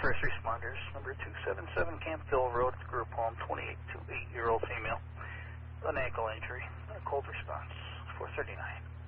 first responders, number 277 Campville Road, group home, 28 to 8-year-old female, an ankle injury, a cold response, 439.